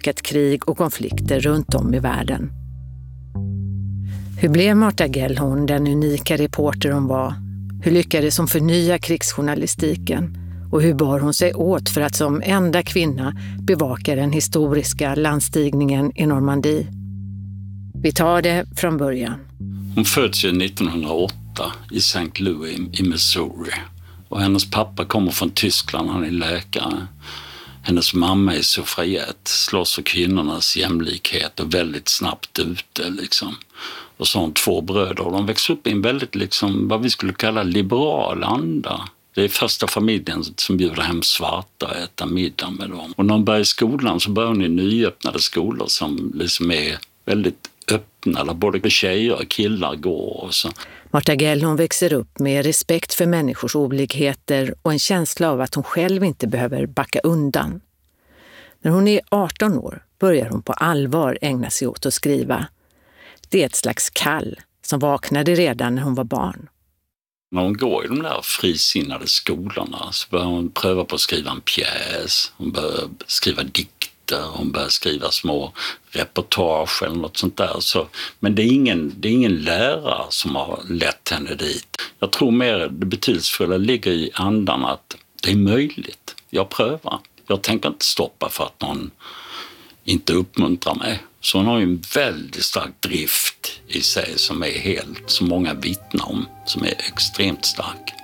bevakat krig och konflikter runt om i världen. Hur blev Martha Gellhorn den unika reporter hon var? Hur lyckades hon förnya krigsjournalistiken? Och hur bar hon sig åt för att som enda kvinna bevaka den historiska landstigningen i Normandie? Vi tar det från början. Hon föds ju 1908 i St. Louis i Missouri. Och hennes pappa kommer från Tyskland, han är läkare. Hennes mamma är suffragett, slåss för kvinnornas jämlikhet och väldigt snabbt ute liksom. Och så har hon 2 bröder och de växer upp i en väldigt liksom, vad vi skulle kalla liberal anda. Det är första familjen som bjuder hem svarta och äta middag med dem. Och när hon börjar i skolan så börjar hon i nyöppnade skolor som liksom är väldigt öppna, där både tjejer och killar går. Och så. Martha Gellhorn växer upp med respekt för människors olikheter och en känsla av att hon själv inte behöver backa undan. När hon är 18 år börjar hon på allvar ägna sig åt att skriva. Det är ett slags kall som vaknade redan när hon var barn. När hon går i de där frisinnade skolorna så börjar hon pröva på att skriva en pjäs. Hon börjar skriva dikter, hon börjar skriva små reportage eller något sånt där. Så, men det är ingen lärare som har lett henne dit. Jag tror mer det betydelsefulla ligger i andan att det är möjligt. Jag prövar. Jag tänker inte stoppa för att någon inte uppmuntrar mig. Så hon har ju en väldigt stark drift i sig som är helt, som många vittnar om, som är extremt stark.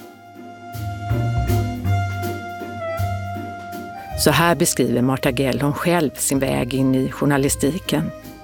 Så här beskriver Martha Gellhorn själv sin väg in i journalistiken.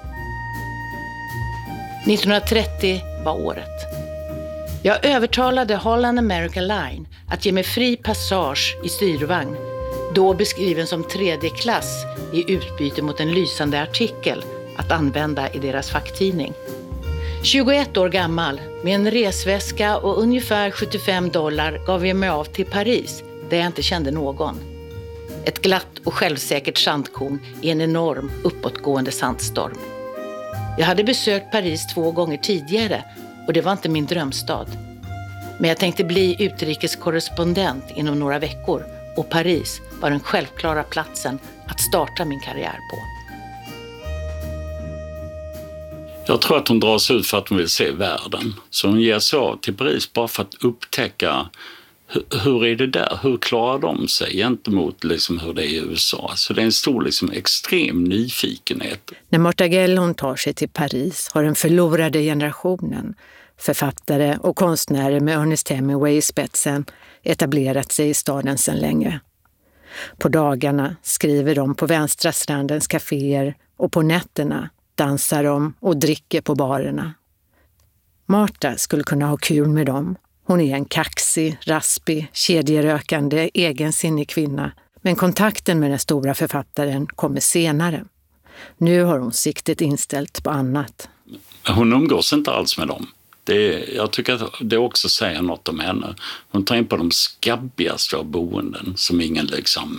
1930 var året. Jag övertalade Holland America Line att ge mig fri passage i styrvagn, då beskriven som 3:e klass i utbyte mot en lysande artikel att använda i deras facktidning. 21 år gammal, med en resväska och ungefär $75 gav jag mig av till Paris, där jag inte kände någon. Ett glatt och självsäkert sandkorn i en enorm uppåtgående sandstorm. Jag hade besökt Paris 2 gånger tidigare och det var inte min drömstad. Men jag tänkte bli utrikeskorrespondent inom några veckor och Paris var den självklara platsen att starta min karriär på. Jag tror att hon drar sig ut för att hon vill se världen. Så hon ger sig av till Paris bara för att upptäcka hur är det där? Hur klarar de sig gentemot liksom hur det är i USA? Så det är en stor liksom, extrem nyfikenhet. När Martha Gellhorn tar sig till Paris har den förlorade generationen, författare och konstnärer med Ernest Hemingway i spetsen, etablerat sig i staden sedan länge. På dagarna skriver de på vänstra strandens kaféer och på nätterna dansar de och dricker på barerna. Martha skulle kunna ha kul med dem. Hon är en kaxig, raspig, kedjerökande, egensinnig kvinna. Men kontakten med den stora författaren kommer senare. Nu har hon siktet inställt på annat. Hon umgås inte alls med dem. Jag tycker att det också säger något om henne. Hon tar in på de skabbigaste av boenden som ingen liksom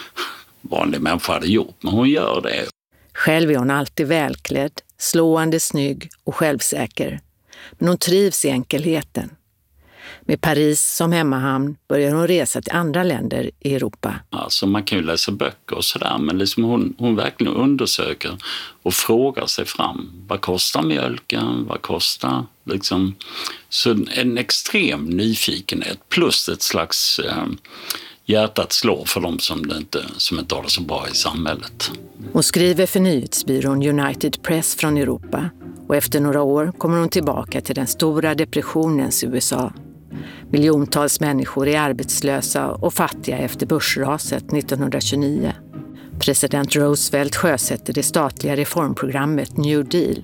vanlig människa hade gjort. Men hon gör det. Själv är hon alltid välklädd, slående snygg och självsäker. Men hon trivs i enkelheten. Med Paris som hemmahamn börjar hon resa till andra länder i Europa. Alltså man kan ju läsa böcker och sådär, men liksom hon verkligen undersöker och frågar sig fram. Vad kostar mjölken? Vad kostar liksom? Så en extrem nyfikenhet plus ett slags hjärtat slår för dem som inte har det så bra i samhället. Hon skriver för nyhetsbyrån United Press från Europa och efter några år kommer hon tillbaka till den stora depressionens USA. Miljontals människor är arbetslösa och fattiga efter börsraset 1929. President Roosevelt sjösätter det statliga reformprogrammet New Deal.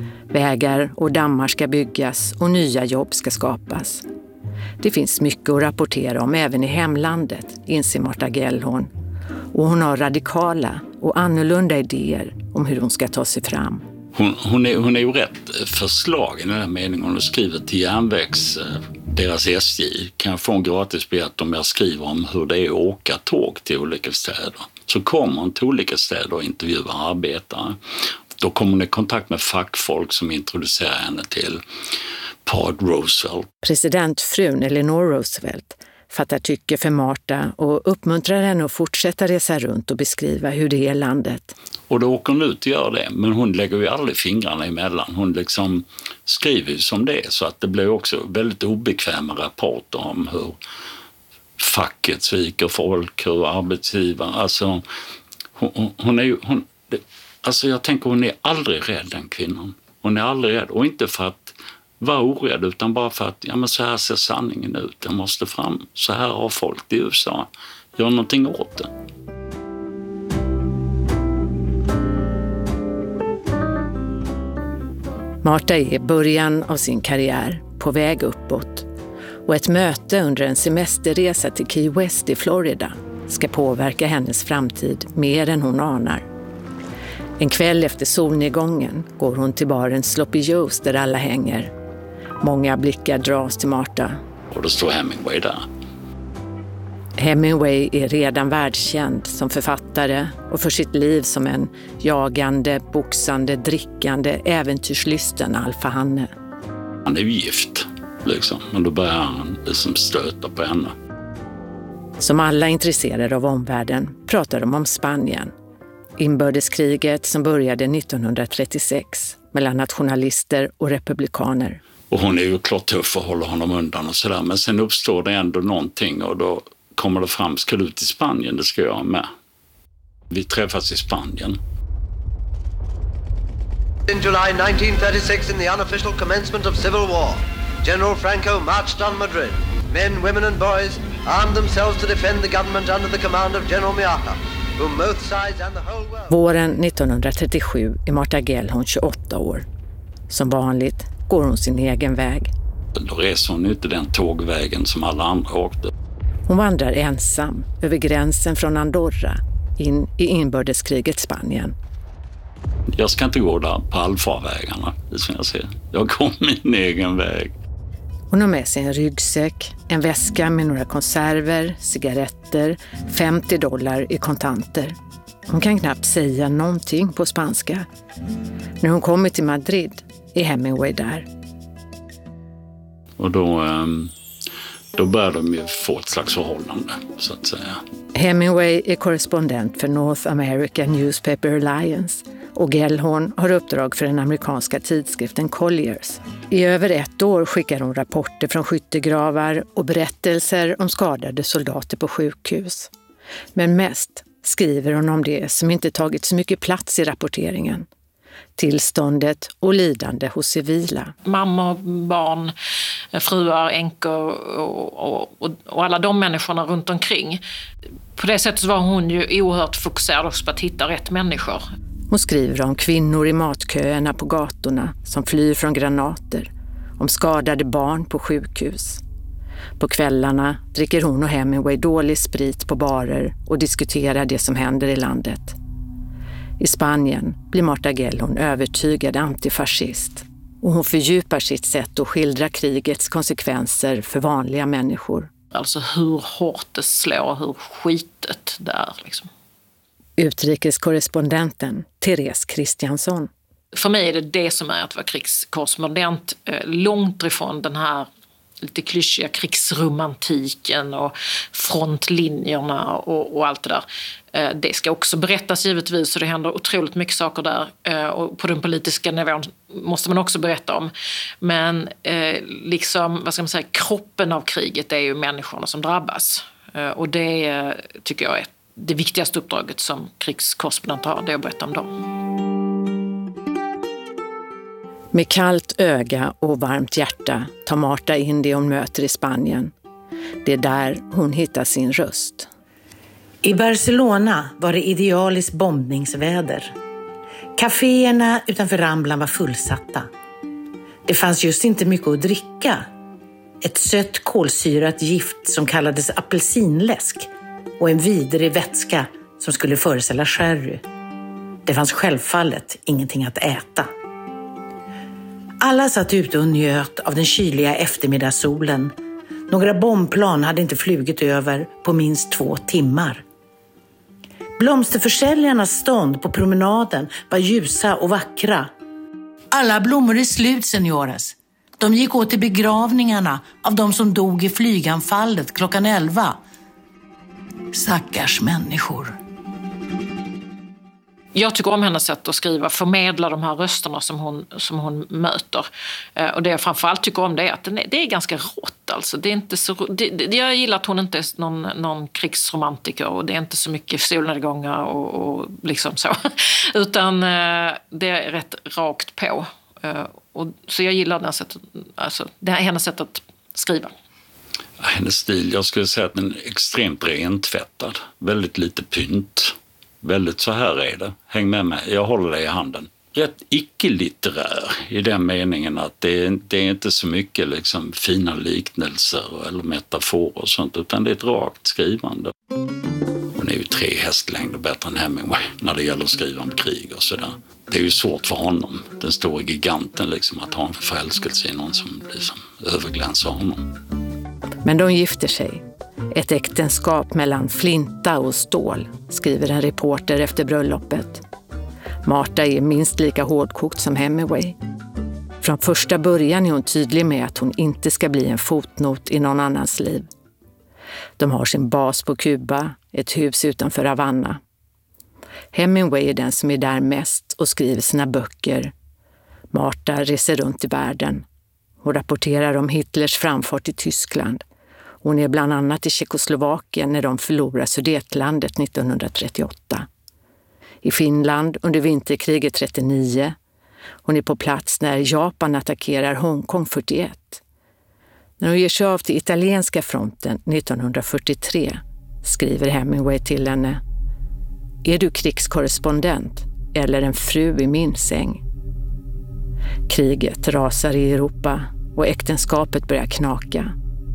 Vägar och dammar ska byggas och nya jobb ska skapas. Det finns mycket att rapportera om även i hemlandet, inser Martha Gellhorn. Och hon har radikala och annorlunda idéer om hur hon ska ta sig fram. Hon är ju rätt förslagen i den här meningen. Hon har skrivit till deras SJ. Kan jag få en gratis biljett om jag skriver om hur det är att åka tåg till olika städer. Så kommer hon till olika städer och intervjuar arbetare. Då kommer hon i kontakt med fackfolk som introducerar henne till Paul Roosevelt. Presidentfrun Eleanor Roosevelt fattar tycke för Martha och uppmuntrar henne att fortsätta resa runt och beskriva hur det är i landet. Och då åker hon ut och gör det. Men hon lägger ju aldrig fingrarna emellan. Hon liksom skriver ju som det är. Så att det blir också väldigt obekväma rapporter om hur facket sviker folk, hur arbetsgivare... Alltså, hon är ju... Alltså jag tänker hon är aldrig rädd, den kvinnan. Hon är aldrig rädd. Och inte för att vara orädd utan bara för att men så här ser sanningen ut. Den måste fram. Så här har folk i USA. Gör någonting åt det. Martha är i början av sin karriär, på väg uppåt. Och ett möte under en semesterresa till Key West i Florida ska påverka hennes framtid mer än hon anar. En kväll efter solnedgången går hon till baren Sloppy Joe's där alla hänger. Många blickar dras till Martha. Och då står Hemingway där. Hemingway är redan världskänd som författare och för sitt liv som en jagande, boxande, drickande, äventyrslysten alfahanne. Han är ju gift, liksom. Men då börjar han liksom stöta på henne. Som alla intresserade av omvärlden pratar de om Spanien. Inbördeskriget som började 1936 mellan nationalister och republikaner. Och hon är ju klart tuff och håller honom undan och sådär. Men sen uppstår det ändå någonting och då kommer det fram, ska du till Spanien? Det ska jag med. Vi träffas i Spanien. In July 1936, in the unofficial commencement of civil war, General Franco marched on Madrid. Men, women and boys armed themselves to defend the government under the command of General Miata, whom both sides and the whole world... Våren 1937 är Martha Gellhorn 28 år. Som vanligt går hon sin egen väg. Då reser hon inte den tågvägen som alla andra åkte. Hon vandrar ensam över gränsen från Andorra in i inbördeskrigets Spanien. Jag ska inte gå där på allfarvägarna, det som jag ser. Jag går min egen väg. Hon har med sig en ryggsäck, en väska med några konserver, cigaretter, $50 i kontanter. Hon kan knappt säga någonting på spanska. När hon kommer till Madrid är Hemingway där. Och då börjar de ju få ett slags förhållande, så att säga. Hemingway är korrespondent för North American Newspaper Alliance och Gellhorn har uppdrag för den amerikanska tidskriften Colliers. I över 1 år skickar hon rapporter från skyttegravar och berättelser om skadade soldater på sjukhus. Men mest skriver hon om det som inte tagit så mycket plats i rapporteringen. Tillståndet och lidande hos civila. Mammor, barn, fruar, änkor och alla de människorna runt omkring. På det sättet var hon ju oerhört fokuserad också på att hitta rätt människor. Hon skriver om kvinnor i matköerna på gatorna som flyr från granater. Om skadade barn på sjukhus. På kvällarna dricker hon och Hemingway dålig sprit på barer och diskuterar det som händer i landet. I Spanien blir Martha Gellhorn övertygad antifascist och hon fördjupar sitt sätt att skildra krigets konsekvenser för vanliga människor. Alltså hur hårt det slår, hur skitet det är liksom. Utrikeskorrespondenten Therese Kristiansson. För mig är det som är att vara krigskorrespondent, långt ifrån den här lite klyschiga krigsromantiken och frontlinjerna och allt det där. Det ska också berättas givetvis, så det händer otroligt mycket saker där. Och på den politiska nivån måste man också berätta om. Men liksom, vad ska man säga, kroppen av kriget är ju människorna som drabbas. Och det tycker jag är det viktigaste uppdraget som krigskorrespondent har, det är att berätta om dem. Med kallt öga och varmt hjärta tar Martha in det hon möter i Spanien. Det är där hon hittar sin röst. I Barcelona var det idealiskt bombningsväder. Caféerna utanför Ramblan var fullsatta. Det fanns just inte mycket att dricka. Ett sött kolsyrat gift som kallades apelsinläsk och en vidrig vätska som skulle föreställa sherry. Det fanns självfallet ingenting att äta. Alla satt ute och njöt av den kyliga eftermiddagssolen. Några bombplan hade inte flugit över på minst 2 timmar. Blomsterförsäljarnas stånd på promenaden var ljusa och vackra. Alla blommor är slut, senioras. De gick åt till begravningarna av de som dog i flyganfallet klockan 11. Stackars människor. Jag tycker om hennes sätt att skriva, förmedla de här rösterna som hon möter. Och det jag framförallt tycker om det är att det är ganska rått. Alltså. Det är inte så, jag gillar att hon inte är någon krigsromantiker och det är inte så mycket solnedgångar och liksom så. Utan det är rätt rakt på. Så jag gillar hennes sätt att skriva. Hennes stil, jag skulle säga att den är extremt rentvättad. Väldigt lite pynt. Väldigt så här är det. Häng med mig, jag håller dig i handen. Rätt icke-litterär i den meningen att det är inte så mycket liksom fina liknelser eller metaforer och sånt, utan det är ett rakt skrivande. Hon är ju 3 hästlängder bättre än Hemingway när det gäller att skriva om krig och sådär. Det är ju svårt för honom, den stora giganten, liksom, att ha en förälskelse i någon som liksom överglänsar honom. Men de gifter sig. Ett äktenskap mellan flinta och stål, skriver en reporter efter bröllopet. Martha är minst lika hårdkokt som Hemingway. Från första början är hon tydlig med att hon inte ska bli en fotnot i någon annans liv. De har sin bas på Kuba, ett hus utanför Havanna. Hemingway är den som är där mest och skriver sina böcker. Martha reser runt i världen och rapporterar om Hitlers framfart i Tyskland. Hon är bland annat i Tjeckoslovakien när de förlorar Sudetlandet 1938. I Finland under vinterkriget 39. Hon är på plats när Japan attackerar Hongkong 41. När hon ger sig av till italienska fronten 1943 skriver Hemingway till henne: "Är du krigskorrespondent eller en fru i min säng?" Kriget rasar i Europa och äktenskapet börjar knaka.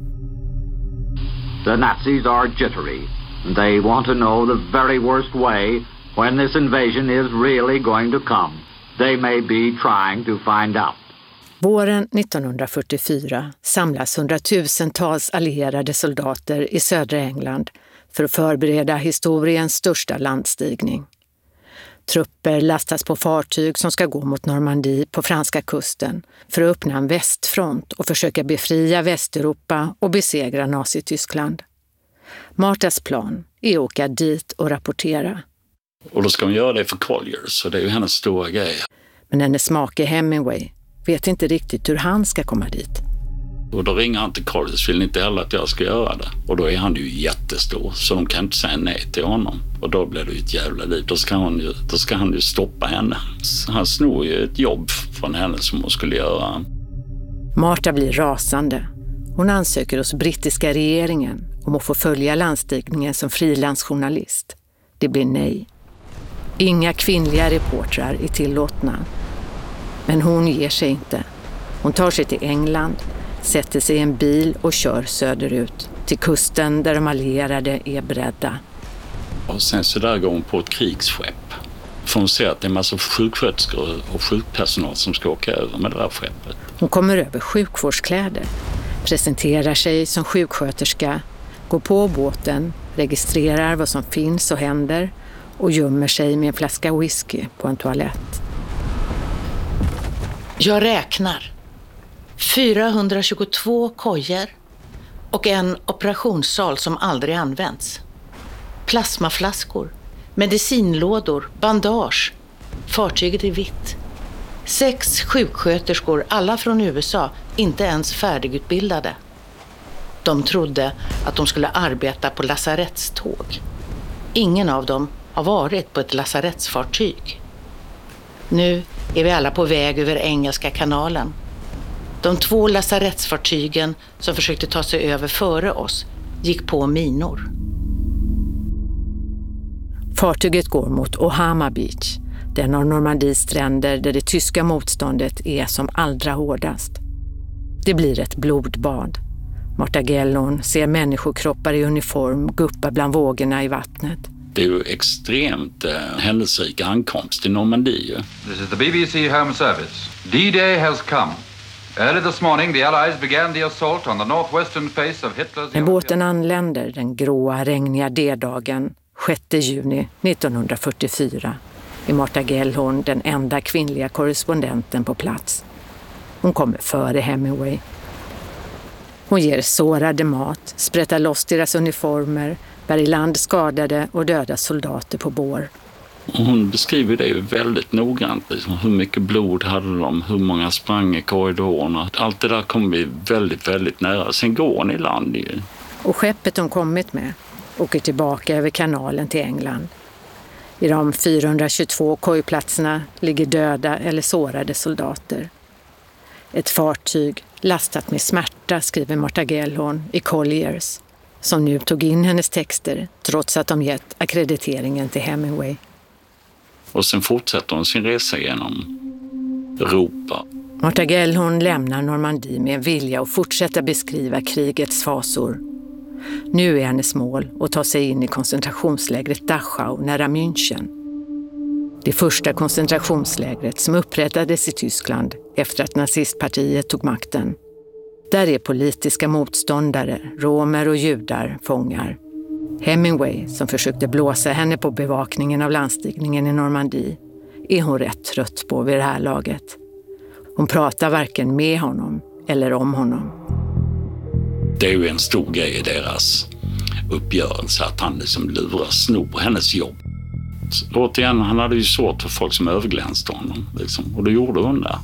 The Nazis are jittery. They want to know the very worst way when this invasion is really going to come. They may be trying to find out. Våren 1944 samlas hundratusentals allierade soldater i södra England för att förbereda historiens största landstigning. Trupper lastas på fartyg som ska gå mot Normandie på franska kusten för att öppna en västfront och försöka befria Västeuropa och besegra Nazityskland. Marthas plan är att åka dit och rapportera. Och då ska hon göra det för Colliers, så det är ju hennes stora grej. Men hennes make Hemingway vet inte riktigt hur han ska komma dit. Och då ringer han till Colliers, vill inte heller att jag ska göra det. Och då är han ju jättestor, så de kan inte säga nej till honom. Och då blir det ju ett jävla liv. Då ska han ju stoppa henne. Han snor ju ett jobb från henne som hon skulle göra. Martha blir rasande. Hon ansöker hos brittiska regeringen om att få följa landstigningen som frilansjournalist. Det blir nej. Inga kvinnliga reportrar är tillåtna. Men hon ger sig inte. Hon tar sig till England, sätter sig i en bil och kör söderut till kusten där de allierade är beredda. Och sen så där går hon på ett krigsskepp. För hon ser att det är en massa sjuksköterskor och sjukpersonal som ska åka över med det där skeppet. Hon kommer över sjukvårdskläder, presenterar sig som sjuksköterska, går på båten, registrerar vad som finns och händer och gömmer sig med en flaska whisky på en toalett. Jag räknar. 422 kojer och en operationssal som aldrig används. Plasmaflaskor, medicinlådor, bandage. Fartyget är vitt. 6 sjuksköterskor, alla från USA, inte ens färdigutbildade. De trodde att de skulle arbeta på lasarettståg. Ingen av dem har varit på ett lasarettsfartyg. Nu är vi alla på väg över Engelska kanalen. De 2 lasarettsfartygen som försökte ta sig över före oss gick på minor. Fartyget går mot Ohama Beach, den av Normandies stränder där det tyska motståndet är som allra hårdast. Det blir ett blodbad. Martha Gellhorn ser människokroppar i uniform guppa bland vågorna i vattnet. Det är ju extremt händelserik ankomst i Normandie. This is the BBC Home Service. D-Day has come. Early this morning the Allies began the assault on the northwestern face of Hitler's... När båten anländer den gråa, regniga D-dagen 6 juni 1944 är Martha Gellhorn den enda kvinnliga korrespondenten på plats. Hon kommer före Hemingway. Hon ger sårade mat, sprättar loss deras uniformer, bär i land skadade och döda soldater på bår. Och hon beskriver det ju väldigt noggrant. Liksom. Hur mycket blod hade de? Hur många sprang i korridorerna? Allt det där kom vi väldigt, väldigt nära. Sen går hon i land ju. Och skeppet de kommit med åker tillbaka över kanalen till England. I de 422 kojplatserna ligger döda eller sårade soldater. Ett fartyg lastat med smärta, skriver Martha Gellhorn i Colliers, som nu tog in hennes texter trots att de gett akkrediteringen till Hemingway. Och sen fortsätter hon sin resa genom Europa. Martha Gellhorn lämnar Normandie med en vilja att fortsätta beskriva krigets fasor. Nu är hennes mål att ta sig in i koncentrationslägret Dachau nära München. Det första koncentrationslägret som upprättades i Tyskland efter att nazistpartiet tog makten. Där är politiska motståndare, romer och judar fångar. Hemingway, som försökte blåsa henne på bevakningen av landstigningen i Normandie, är hon rätt trött på vid det här laget. Hon pratar varken med honom eller om honom. Det är ju en stor grej i deras uppgörelse att han liksom snor hennes jobb. Så, återigen, han hade ju svårt för folk som överglänste honom. Liksom, och då gjorde hon det.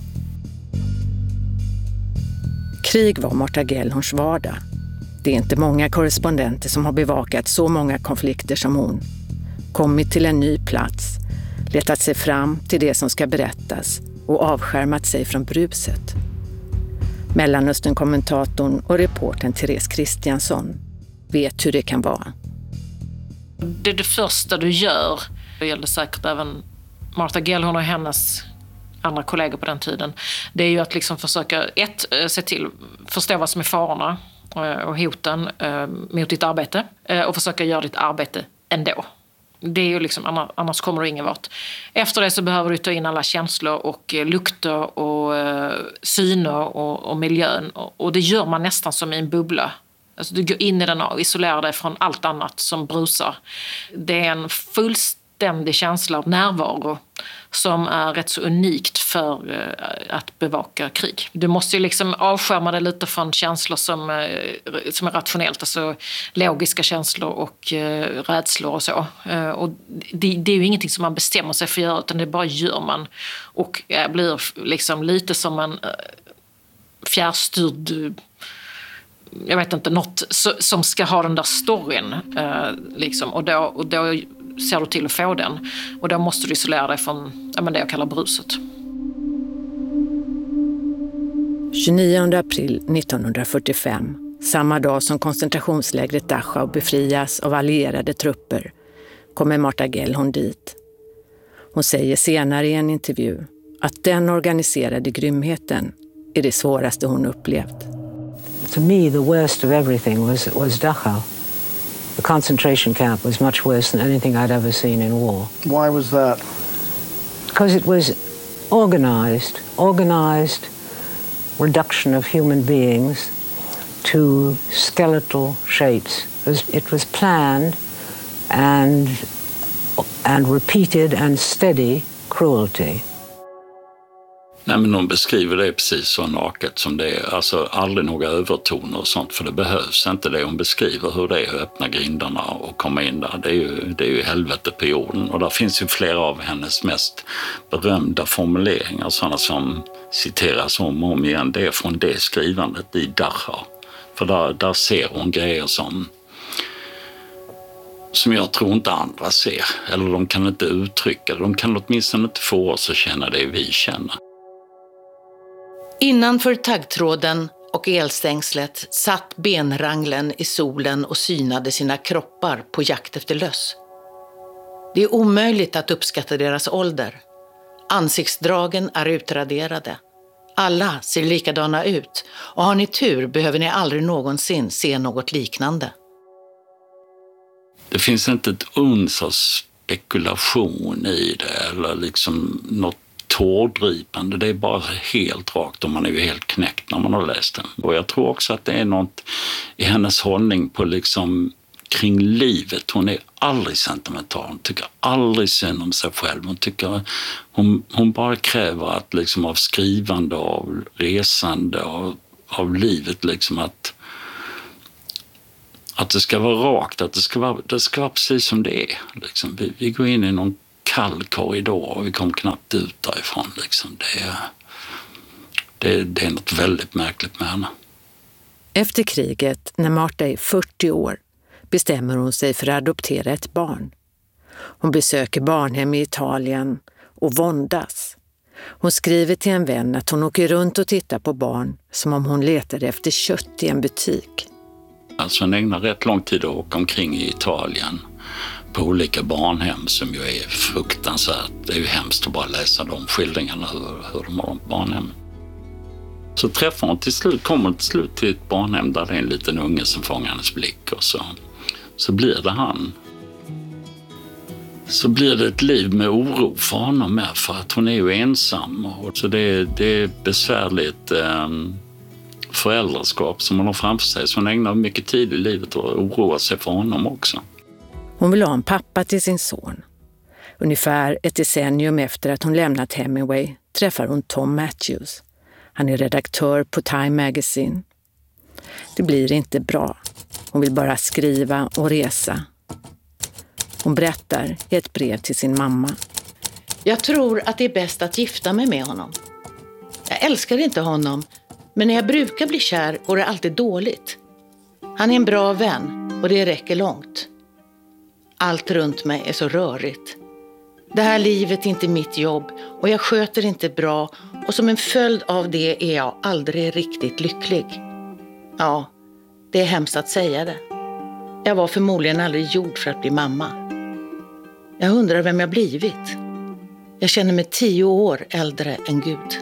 Krig var Martha Gellhorns vardag. Det är inte många korrespondenter som har bevakat så många konflikter som hon. Kommit till en ny plats, letat sig fram till det som ska berättas och avskärmat sig från bruset. Mellanöstern-kommentatorn och reportern Therese Kristiansson vet hur det kan vara. Det är det första du gör. Det gällde säkert även Martha Gellhorn och hennes andra kollegor på den tiden. Det är ju att liksom försöka förstå vad som är farorna och hoten mot ditt arbete och försöka göra ditt arbete ändå. Det är ju liksom, annars kommer du ingen vart. Efter det så behöver du ta in alla känslor och lukter och syner och miljön. Och det gör man nästan som i en bubbla. Alltså du går in i den och isolerar dig från allt annat som brusar. Det är en fullständig känsla av närvaro som är rätt så unikt för att bevaka krig. Du måste ju liksom avskärma dig lite från känslor som är rationellt, alltså logiska känslor och rädslor och så. Och det är ju ingenting som man bestämmer sig för att göra, utan det bara gör man. Och blir liksom lite som en fjärrstyrd, jag vet inte, något som ska ha den där storyn liksom. Och då ser du till att få den. Och då måste du isolera dig från det jag kallar bruset. 29 april 1945, samma dag som koncentrationslägret Dachau befrias av allierade trupper, kommer Martha Gellhorn dit. Hon säger senare i en intervju att den organiserade grymheten är det svåraste hon upplevt. To me, the worst of everything was Dachau. The concentration camp was much worse than anything I'd ever seen in war. Why was that? Because it was organized reduction of human beings to skeletal shapes. It was planned and repeated and steady cruelty. Nej, men de beskriver det precis så naket som det är. Alltså aldrig några övertoner och sånt, för det behövs inte det. Hon beskriver hur det är att öppna grindarna och komma in där. Det är ju helvete på jorden. Och där finns ju flera av hennes mest berömda formuleringar, sådana som citeras om och om igen. Det är från det skrivandet i Dachau. För där ser hon grejer som jag tror inte andra ser. Eller de kan inte uttrycka det. De kan åtminstone inte få oss att känna det vi känner. Innanför taggtråden och elstängslet satt benranglen i solen och synade sina kroppar på jakt efter löss. Det är omöjligt att uppskatta deras ålder. Ansiktsdragen är utraderade. Alla ser likadana ut, och har ni tur behöver ni aldrig någonsin se något liknande. Det finns inte ett uns av spekulation i det eller liksom något tårdripande. Det är bara helt rakt, och man är ju helt knäckt när man har läst den. Och jag tror också att det är något i hennes hållning på liksom kring livet. Hon är aldrig sentimental. Hon tycker aldrig synd om sig själv. Hon bara kräver att liksom av skrivande, av resande, av livet liksom att det ska vara rakt, att det ska vara precis som det är. Liksom. Vi går in i någon kall korridor och vi kom knappt ut därifrån. Liksom. Det är något väldigt märkligt med henne. Efter kriget, när Marta är 40 år, bestämmer hon sig för att adoptera ett barn. Hon besöker barnhem i Italien och våndas. Hon skriver till en vän att hon åker runt och tittar på barn som om hon letade efter kött i en butik. Alltså hon ägnar rätt lång tid att åka omkring i Italien på olika barnhem som ju är fruktansvärt. Det är ju hemskt att bara läsa de skildringarna hur de har barnhem. Så träffar hon kommer till slut till ett barnhem där det är en liten unge som fångar hennes blick och så blir det han. Så blir det ett liv med oro för honom med, för att hon är ju ensam. Så det är besvärligt föräldraskap som hon har framför sig. Så hon ägnar mycket tid i livet och oroar sig för honom också. Hon vill ha en pappa till sin son. Ungefär ett decennium efter att hon lämnat Hemingway träffar hon Tom Matthews. Han är redaktör på Time Magazine. Det blir inte bra. Hon vill bara skriva och resa. Hon berättar i ett brev till sin mamma. Jag tror att det är bäst att gifta mig med honom. Jag älskar inte honom, men när jag brukar bli kär går det alltid dåligt. Han är en bra vän och det räcker långt. Allt runt mig är så rörigt. Det här livet är inte mitt jobb och jag sköter inte bra och som en följd av det är jag aldrig riktigt lycklig. Ja, det är hemskt att säga det. Jag var förmodligen aldrig gjord för att bli mamma. Jag undrar vem jag blivit. Jag känner mig 10 år äldre än Gud.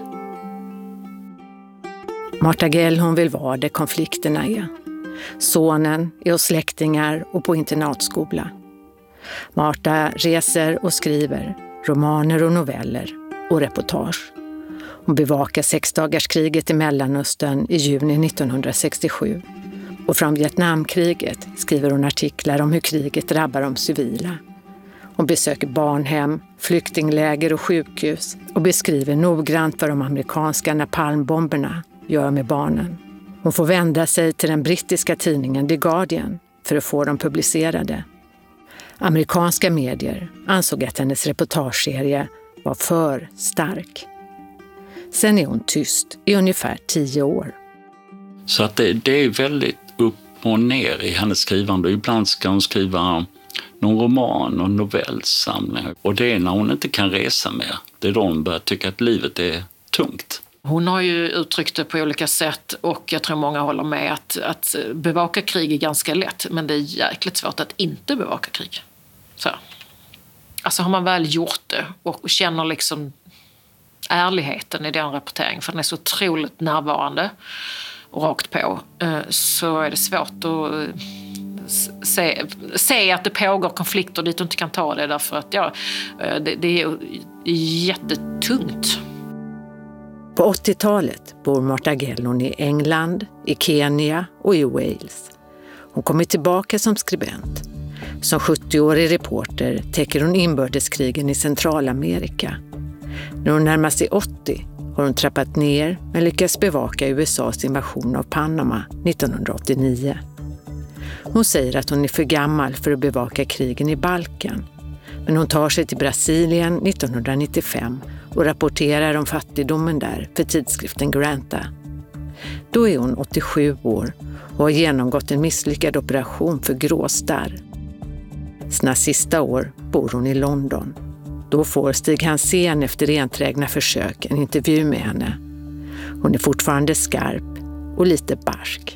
Marta Gellhorn vill vara där konflikterna är. Sonen är hos släktingar och på internatskola. Marta reser och skriver romaner och noveller och reportage. Hon bevakar 6-dagarskriget i Mellanöstern i juni 1967. Och från Vietnamkriget skriver hon artiklar om hur kriget drabbar de civila. Hon besöker barnhem, flyktingläger och sjukhus och beskriver noggrant vad de amerikanska napalmbomberna gör med barnen. Hon får vända sig till den brittiska tidningen The Guardian för att få dem publicerade. Amerikanska medier ansåg att hennes reportageserie var för stark. Sen är hon tyst i ungefär 10 år. Så att det är väldigt upp och ner i hennes skrivande. Ibland ska hon skriva någon roman och novellsamling. Och det är när hon inte kan resa mer. Det är då hon börjar tycka att livet är tungt. Hon har ju uttryckt det på olika sätt och jag tror många håller med att bevaka krig är ganska lätt. Men det är jäkligt svårt att inte bevaka krig. Så. Alltså har man väl gjort det och känner liksom ärligheten i den rapporteringen, för den är så otroligt närvarande och rakt på, så är det svårt att se att det pågår konflikter dit du inte kan ta det, därför att det är jättetungt. På 80-talet bor Marta Gellhorn i England, i Kenya och i Wales. Hon kommer tillbaka som skribent. Som 70-årig reporter täcker hon inbördeskrigen i Centralamerika. När hon närmar sig 80 har hon trappat ner men lyckas bevaka USAs invasion av Panama 1989. Hon säger att hon är för gammal för att bevaka krigen i Balkan. Men hon tar sig till Brasilien 1995 och rapporterar om fattigdomen där för tidskriften Granta. Då är hon 87 år och har genomgått en misslyckad operation för gråstarr. Sina sista år bor hon i London. Då får Stig Hansén efter enträgna försök en intervju med henne. Hon är fortfarande skarp och lite barsk.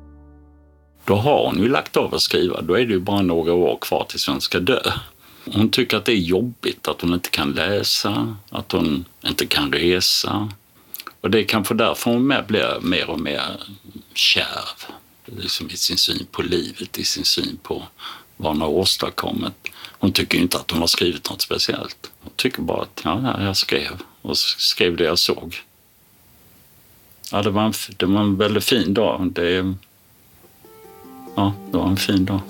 Då har hon ju lagt av att skriva. Då är det ju bara några år kvar tills hon ska dö. Hon tycker att det är jobbigt att hon inte kan läsa, att hon inte kan resa. Och det är kanske därför hon blir mer och mer kärv. Liksom i sin syn på livet, i sin syn på vad hon har åstadkommit. Hon tycker inte att hon har skrivit något speciellt. Hon tycker bara att jag skrev. Och skrev det jag såg. Ja, det var en väldigt fin dag. Det var en fin dag.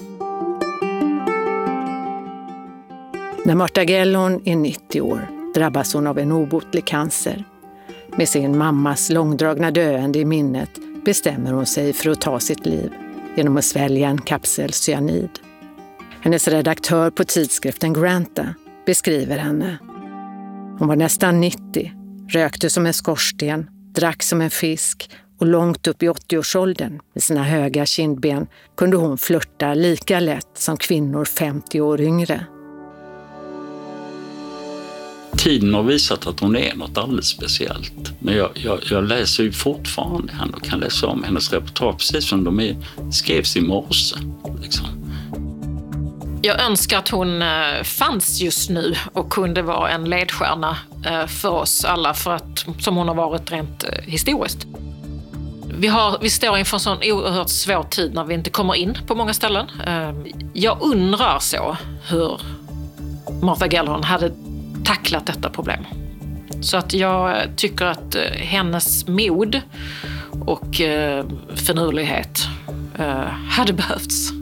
När Marta Gellhorn är 90 år drabbas hon av en obotlig cancer. Med sin mammas långdragna döende i minnet bestämmer hon sig för att ta sitt liv genom att svälja en kapsel cyanid. Hennes redaktör på tidskriften Granta beskriver henne. Hon var nästan 90, rökte som en skorsten, drack som en fisk och långt upp i 80-årsåldern med sina höga kindben kunde hon flirta lika lätt som kvinnor 50 år yngre. Tiden har visat att hon är något alldeles speciellt. Men jag läser ju fortfarande henne och kan läsa om hennes reportage precis som de skrevs i morse. Liksom. Jag önskar att hon fanns just nu och kunde vara en ledstjärna för oss alla, för att, som hon har varit rent historiskt. Vi står inför en sån oerhört svår tid när vi inte kommer in på många ställen. Jag undrar så hur Martha Gellhorn hade tacklat detta problem. Så att jag tycker att hennes mod och finurlighet hade behövts.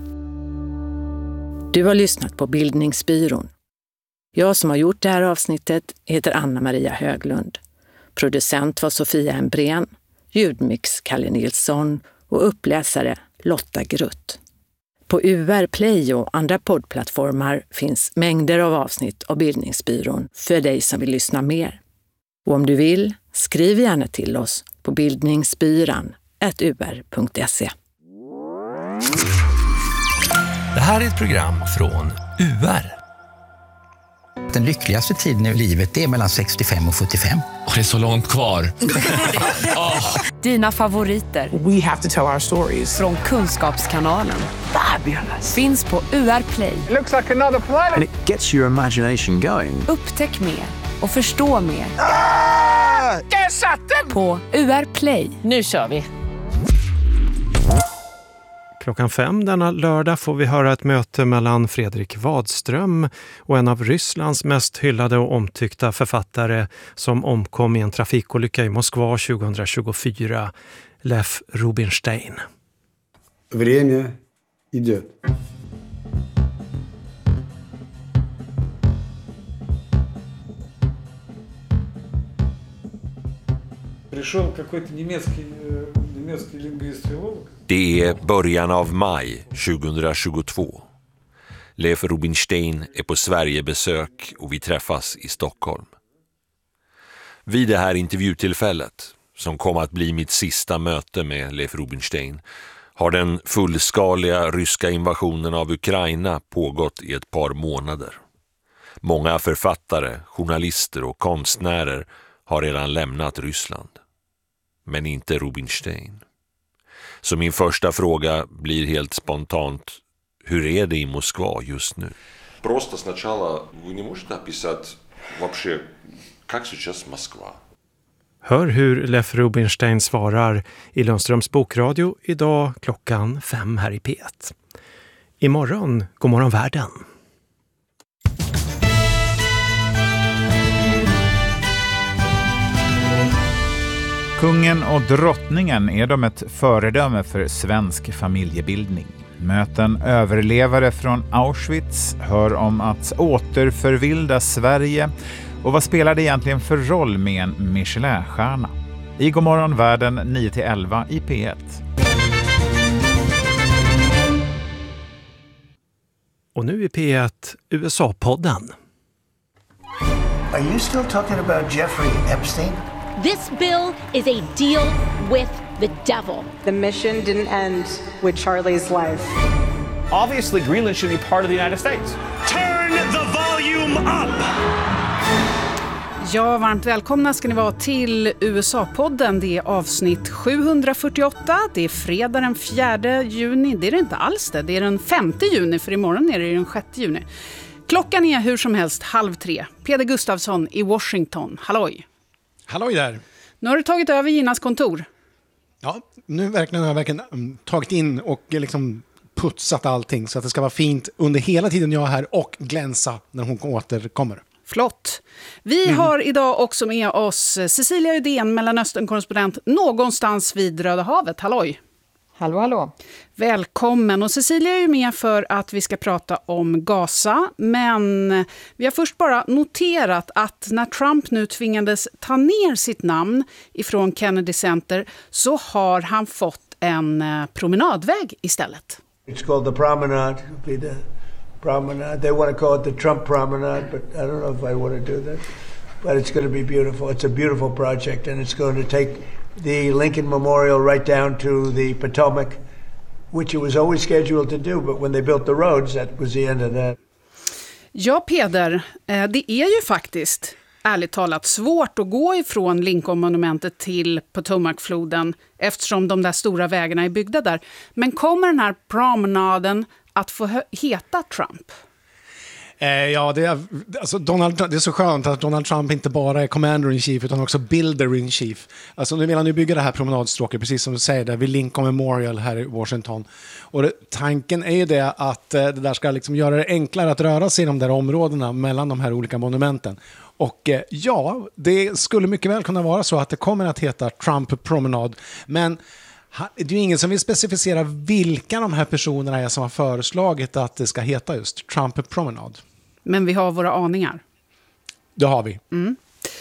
Du har lyssnat på Bildningsbyrån. Jag som har gjort det här avsnittet heter Anna-Maria Höglund. Producent var Sofia Embrén, ljudmix Kalle Nilsson och uppläsare Lotta Grutt. På UR Play och andra poddplattformar finns mängder av avsnitt av Bildningsbyrån för dig som vill lyssna mer. Och om du vill, skriv gärna till oss på bildningsbyran@ur.se. Det här är ett program från UR. Den lyckligaste tiden i livet är mellan 65 och 75. Och det är så långt kvar. Dina favoriter. We have to tell our stories. Från Kunskapskanalen. Fabulous. Finns på UR Play. It looks like another planet. And it gets your imagination going. Upptäck mer och förstå mer. Där satt den! På UR Play. Nu kör vi! 5:00 denna lördag får vi höra ett möte mellan Fredrik Wadström och en av Rysslands mest hyllade och omtyckta författare som omkom i en trafikolycka i Moskva 2024, Lev Rubinstein. Время идет. Пришел какой-то немецкий лингвист-филолог. Det är början av maj 2022. Lev Rubinstein är på Sverigebesök och vi träffas i Stockholm. Vid det här intervjutillfället, som kom att bli mitt sista möte med Lev Rubinstein, har den fullskaliga ryska invasionen av Ukraina pågått i ett par månader. Många författare, journalister och konstnärer har redan lämnat Ryssland. Men inte Rubinstein. Så min första fråga blir helt spontant: hur är det i Moskva just nu? Просто сначала вы не можете описать вообще как сейчас Москва? Hör hur Lev Rubinstein svarar i Lundströms bokradio idag 5:00 här i P1. Imorgon, god morgon världen. Kungen och drottningen är de ett föredöme för svensk familjebildning. Möten överlevare från Auschwitz, hör om att återförvilda Sverige och vad spelar det egentligen för roll med en Michelin-stjärna? I God morgon världen 9-11 i P1. Och nu i P1 USA-podden. Are you still talking about Jeffrey Epstein? This bill is a deal with the devil. The mission didn't end with Charlie's life. Obviously, Greenland should be part of the United States. Turn the volume up! Ja, varmt välkomna ska ni vara till USA-podden. Det är avsnitt 748. Det är fredag den 4 juni. Det är det inte alls det. Det är den 5 juni, för imorgon är det den 6 juni. Klockan är hur som helst 2:30. Peder Gustafsson i Washington. Halloj! Halloj där! Nu har du tagit över Ginas kontor. Ja, nu har jag verkligen tagit in och liksom putsat allting så att det ska vara fint under hela tiden jag är här och glänsa när hon återkommer. Flott. Vi har idag också med oss Cecilia Udén, Mellanöstern-korrespondent någonstans vid Röda havet. Halloj! Hallå, hallå. Välkommen. Och Cecilia är ju med för att vi ska prata om Gaza. Men vi har först bara noterat att när Trump nu tvingades ta ner sitt namn ifrån Kennedy Center så har han fått en promenadväg istället. It's called the promenade. It'll be the promenade. They want to call it the Trump promenade, but I don't know if I want to do that. But it's going to be beautiful. It's a beautiful project, and it's going to take the Lincoln Memorial right down to the Potomac, which it was always scheduled to do, but when they built the roads, that was the end of that. Ja, Peder, det är ju faktiskt ärligt talat svårt att gå ifrån Lincoln-monumentet till Potomac-floden eftersom de där stora vägarna är byggda där. Men kommer den här promenaden att få heta Trump? Ja, det är så skönt att Donald Trump inte bara är commander-in-chief utan också builder-in-chief. Alltså nu vill han ju bygga det här promenadstråket, precis som du säger, där vid Lincoln Memorial här i Washington. Och tanken är ju det att det där ska liksom göra det enklare att röra sig i de där områdena mellan de här olika monumenten. Och ja, det skulle mycket väl kunna vara så att det kommer att heta Trump Promenade, men det är ju ingen som vill specificera vilka de här personerna är som har föreslagit att det ska heta just Trump Promenade. Men vi har våra aningar. Det har vi. Mm.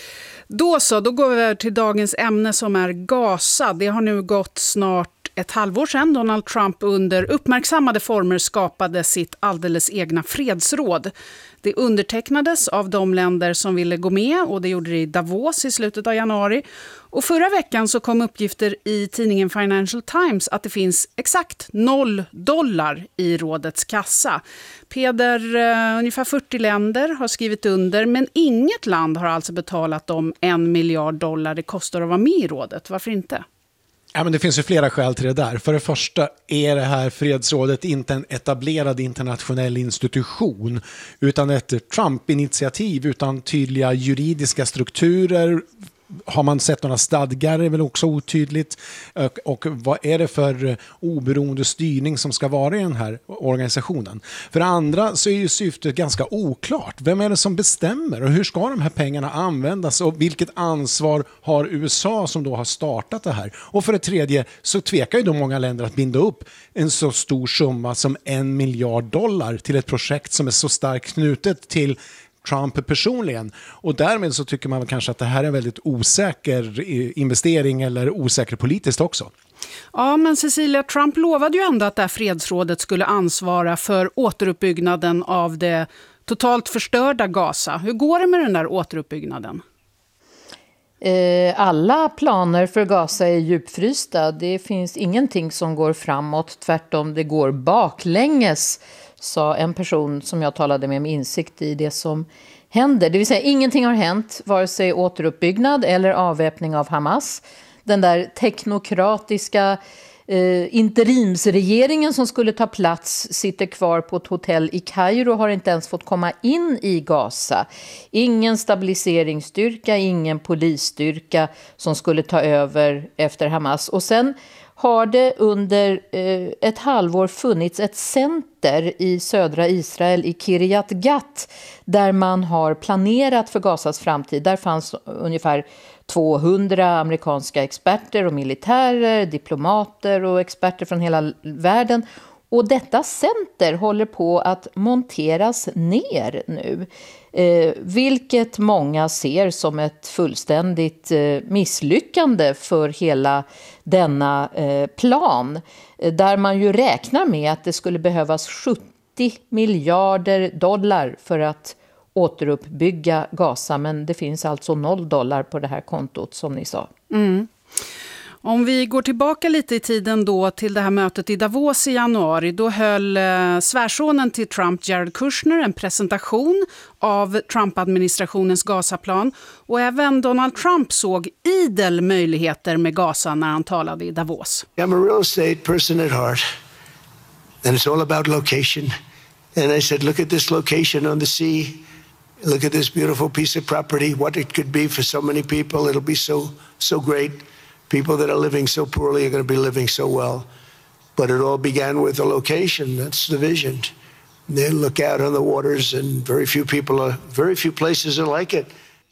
Då går vi över till dagens ämne som är Gaza. Det har nu gått snart ett halvår sedan Donald Trump under uppmärksammade former skapade sitt alldeles egna fredsråd. Det undertecknades av de länder som ville gå med och det gjorde det i Davos i slutet av januari. Och förra veckan så kom uppgifter i tidningen Financial Times att det finns exakt $0 i rådets kassa. Peder, ungefär 40 länder har skrivit under, men inget land har alltså betalat de $1 miljard det kostar att vara med i rådet. Varför inte? Ja, men det finns ju flera skäl till det där. För det första är det här fredsrådet inte en etablerad internationell institution utan ett Trump-initiativ utan tydliga juridiska strukturer. Har man sett några stadgar är väl också otydligt. Och vad är det för oberoende styrning som ska vara i den här organisationen? För det andra så är ju syftet ganska oklart. Vem är det som bestämmer och hur ska de här pengarna användas och vilket ansvar har USA som då har startat det här? Och för det tredje så tvekar ju då många länder att binda upp en så stor summa som $1 miljard till ett projekt som är så starkt knutet till Trump personligen. Och därmed så tycker man kanske att det här är en väldigt osäker investering eller osäker politiskt också. Ja, men Cecilia, Trump lovade ju ändå att det här fredsrådet skulle ansvara för återuppbyggnaden av det totalt förstörda Gaza. Hur går det med den där återuppbyggnaden? Alla planer för Gaza är djupfrysta. Det finns ingenting som går framåt. Tvärtom, det går baklänges, sa en person som jag talade med insikt i det som händer. Det vill säga, ingenting har hänt, vare sig återuppbyggnad eller avväpning av Hamas. Den där teknokratiska interimsregeringen som skulle ta plats sitter kvar på ett hotell i Kairo och har inte ens fått komma in i Gaza. Ingen stabiliseringsstyrka, ingen polisstyrka som skulle ta över efter Hamas. Och sen har det under ett halvår funnits ett center i södra Israel i Kiryat Gat där man har planerat för Gazas framtid. Där fanns ungefär 200 amerikanska experter och militärer, diplomater och experter från hela världen. Och detta center håller på att monteras ner nu. Vilket många ser som ett fullständigt misslyckande för hela denna plan. Där man ju räknar med att det skulle behövas $70 miljarder för att återuppbygga Gaza. Men det finns alltså $0 på det här kontot som ni sa. Mm. Om vi går tillbaka lite i tiden då till det här mötet i Davos i januari, då höll svärsonen till Trump, Jared Kushner, en presentation av Trump-administrationens Gaza-plan. Och även Donald Trump såg idel möjligheter med Gaza när han talade i Davos. I'm a real estate person at heart, and it's all about location. And I said, look at this location on the sea. Look at this beautiful piece of property, what it could be for so many people. It'll be so great. People that are living so poorly are going to be living so well. But it all began with a location. That's the vision. They look out on the waters and very few places are like it.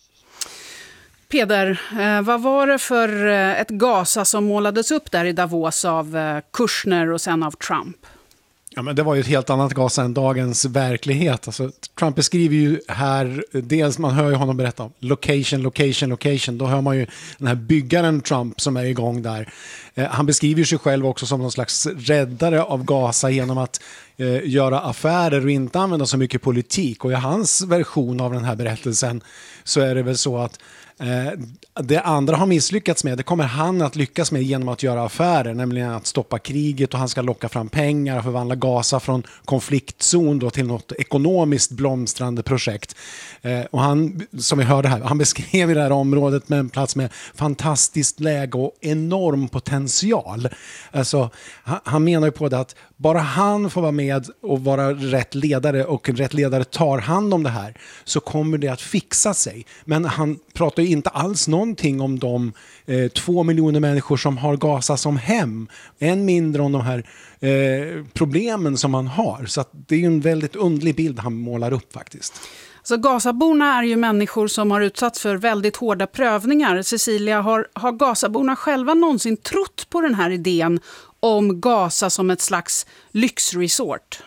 Peder, vad var det för ett Gaza som målades upp där i Davos av Kushner och sen av Trump? Ja, men det var ju ett helt annat Gaza än dagens verklighet. Alltså, Trump beskriver ju här, dels man hör ju honom berätta om location. Då hör man ju den här byggaren Trump som är igång där. Han beskriver sig själv också som någon slags räddare av Gaza genom att göra affärer och inte använda så mycket politik. Och i hans version av den här berättelsen så är det väl så att det andra har misslyckats med, det kommer han att lyckas med genom att göra affärer, nämligen att stoppa kriget, och han ska locka fram pengar och förvandla Gaza från konfliktzon då till något ekonomiskt blomstrande projekt. Och han, som vi hörde här, han beskrev det här området med en plats med fantastiskt läge och enorm potential. Alltså, han menar ju på det att bara han får vara med och vara rätt ledare, och rätt ledare tar hand om det här, så kommer det att fixa sig. Men han pratar ju inte alls någonting om de 2 miljoner människor som har Gaza som hem. Än mindre om de här problemen som man har. Så att det är ju en väldigt underlig bild han målar upp faktiskt. Så Gazaborna är ju människor som har utsatts för väldigt hårda prövningar. Cecilia, har Gazaborna själva någonsin trott på den här idén om Gaza som ett slags lyxresort?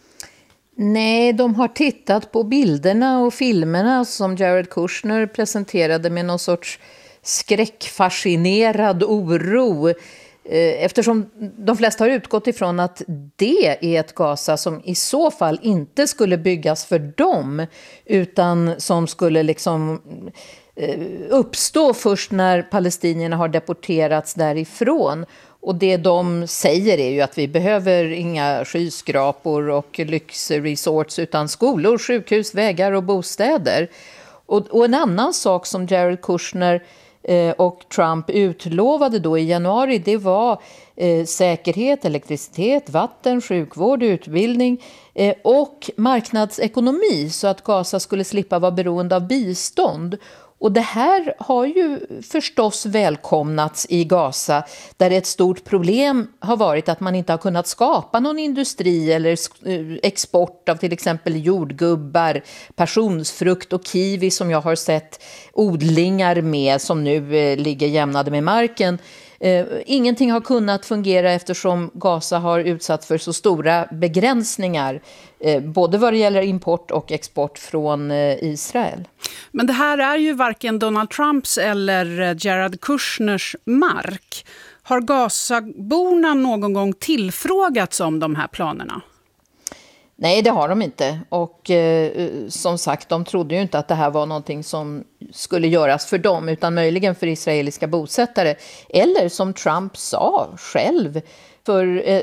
Nej, de har tittat på bilderna och filmerna som Jared Kushner presenterade med någon sorts skräckfascinerad oro. Eftersom de flesta har utgått ifrån att det är ett Gaza som i så fall inte skulle byggas för dem, utan som skulle liksom uppstå först när palestinierna har deporterats därifrån. Och det de säger är ju att vi behöver inga skyskrapor och lyxresorts, utan skolor, sjukhus, vägar och bostäder. Och en annan sak som Jared Kushner och Trump utlovade då i januari, det var säkerhet, elektricitet, vatten, sjukvård, utbildning och marknadsekonomi, så att Gaza skulle slippa vara beroende av bistånd. Och det här har ju förstås välkomnats i Gaza, där ett stort problem har varit att man inte har kunnat skapa någon industri eller export av till exempel jordgubbar, passionsfrukt och kiwi som jag har sett odlingar med som nu ligger jämnade med marken. Ingenting har kunnat fungera eftersom Gaza har utsatts för så stora begränsningar, både vad det gäller import och export från Israel. Men det här är ju varken Donald Trumps eller Jared Kushners mark. Har Gazaborna någon gång tillfrågats om de här planerna? Nej, det har de inte. Och som sagt, de trodde ju inte att det här var någonting som skulle göras för dem, utan möjligen för israeliska bosättare. Eller som Trump sa själv, för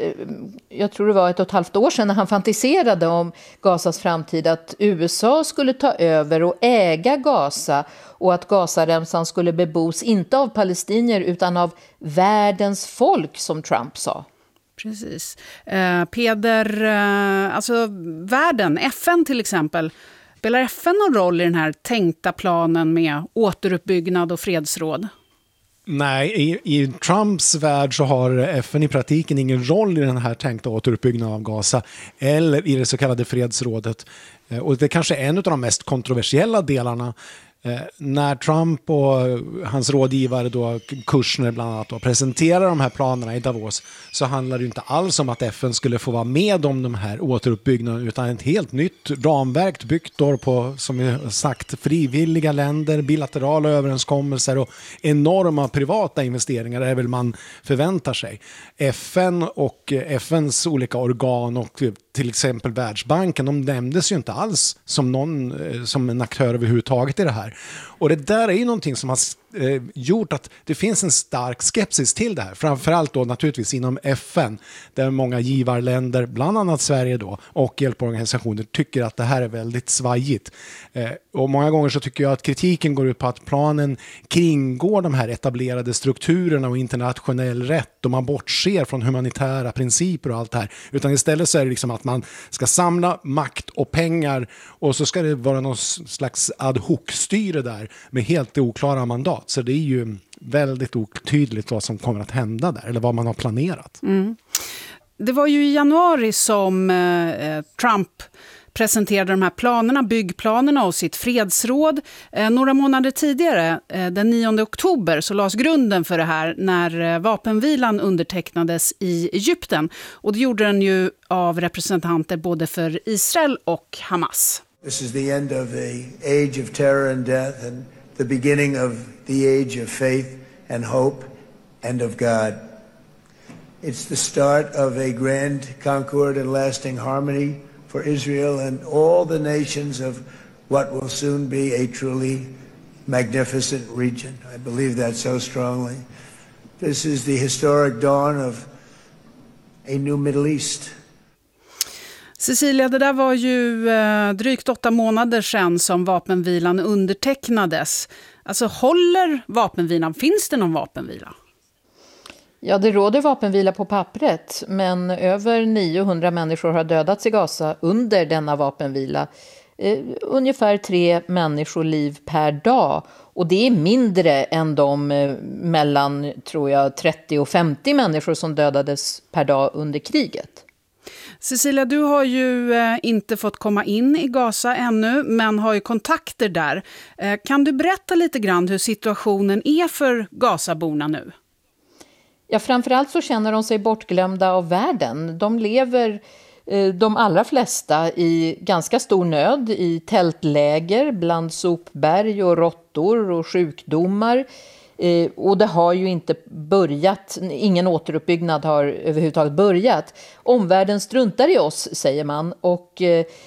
jag tror det var 1,5 år sedan när han fantiserade om Gazas framtid, att USA skulle ta över och äga Gaza, och att Gazaremsan skulle bebos inte av palestinier utan av världens folk, som Trump sa. Precis. Peder, alltså världen, FN till exempel, spelar FN någon roll i den här tänkta planen med återuppbyggnad och fredsråd? Nej, i Trumps värld så har FN i praktiken ingen roll i den här tänkta återuppbyggnaden av Gaza eller i det så kallade fredsrådet. Och det är kanske en av de mest kontroversiella delarna. När Trump och hans rådgivare då, Kushner bland annat, då, presenterar de här planerna i Davos, så handlar det inte alls om att FN skulle få vara med om de här återuppbyggnaden, utan ett helt nytt ramverk byggt då på, som vi sagt, frivilliga länder, bilaterala överenskommelser och enorma privata investeringar är väl man förväntar sig. FN och FNs olika organ och till exempel Världsbanken, de nämndes ju inte alls som en aktör överhuvudtaget i det här. Och det där är ju någonting som har gjort att det finns en stark skepsis till det här. Framförallt då naturligtvis inom FN, där många givarländer, bland annat Sverige då, och hjälporganisationer tycker att det här är väldigt svajigt. Och många gånger så tycker jag att kritiken går ut på att planen kringgår de här etablerade strukturerna och internationell rätt, och man bortser från humanitära principer och allt det här. Utan istället så är det liksom att man ska samla makt och pengar, och så ska det vara någon slags ad hoc-styre där med helt oklara mandat. Så det är ju väldigt otydligt vad som kommer att hända där, eller vad man har planerat. Mm. Det var ju i januari som Trump presenterade de här planerna, byggplanerna och sitt fredsråd. Några månader tidigare, den 9 oktober, så lades grunden för det här när vapenvilan undertecknades i Egypten. Och det gjorde den ju av representanter både för Israel och Hamas. This is the end of the age of terror and death and the beginning of the age of faith and hope and of God. It's the start of a grand concord and lasting harmony for Israel and all the nations of what will soon be a truly magnificent region. I believe that so strongly. This is the historic dawn of a new Middle East. Cecilia, det där var ju drygt 8 månader sedan som vapenvilan undertecknades. Alltså håller vapenvilan? Finns det någon vapenvila? Ja, det råder vapenvila på pappret, men över 900 människor har dödats i Gaza under denna vapenvila. Ungefär 3 människoliv per dag. Och det är mindre än de mellan, tror jag, 30 och 50 människor som dödades per dag under kriget. Cecilia, du har ju inte fått komma in i Gaza ännu, men har ju kontakter där. Kan du berätta lite grann hur situationen är för Gazaborna nu? Ja, framförallt så känner de sig bortglömda av världen. De lever, de allra flesta, i ganska stor nöd, i tältläger bland sopberg och råttor och sjukdomar. Och det har ju inte börjat, ingen återuppbyggnad har överhuvudtaget börjat. Omvärlden struntar i oss, säger man, och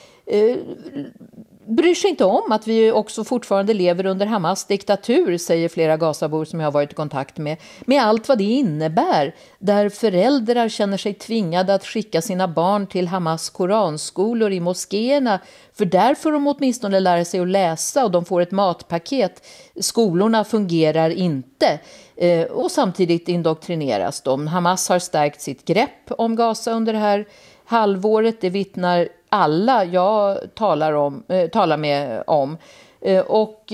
bryr sig inte om att vi också fortfarande lever under Hamas diktatur, säger flera Gazabor som jag har varit i kontakt med allt vad det innebär, där föräldrar känner sig tvingade att skicka sina barn till Hamas koranskolor i moskéerna, för där får de åtminstone lära sig att läsa och de får ett matpaket. Skolorna fungerar inte och samtidigt indoktrineras de. Hamas har stärkt sitt grepp om Gaza under det här halvåret, det vittnar alla jag talar med om. Och